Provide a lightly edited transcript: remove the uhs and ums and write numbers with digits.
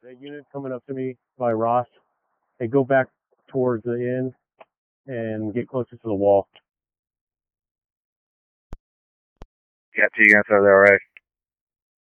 That unit coming up to me by Ross. Hey, go back towards the end and get closer to the wall. Yeah, 2 units over there already.